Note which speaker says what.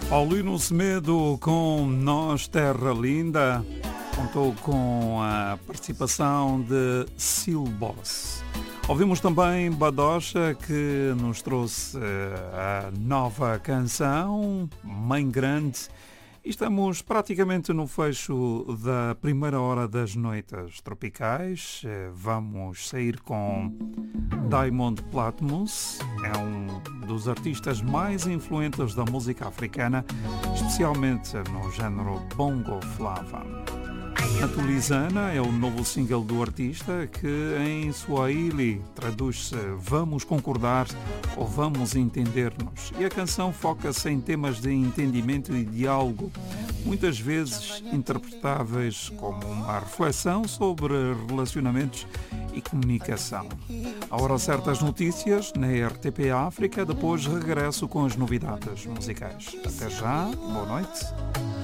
Speaker 1: Paulino Semedo com Nós Terra Linda contou com a participação de Silboss. Ouvimos também Badocha, que nos trouxe a nova canção Mãe Grande. E estamos praticamente no fecho da primeira hora das noites tropicais. Vamos sair com Diamond Platnumz. É um dos artistas mais influentes da música africana, especialmente no género Bongo Flava. Natulizana é o novo single do artista, que em Swahili traduz-se Vamos Concordar ou Vamos Entender-nos. E a canção foca-se em temas de entendimento e diálogo, muitas vezes interpretáveis como uma reflexão sobre relacionamentos e comunicação. A hora certa as notícias na RTP África, depois regresso com as novidades musicais. Até já, boa noite.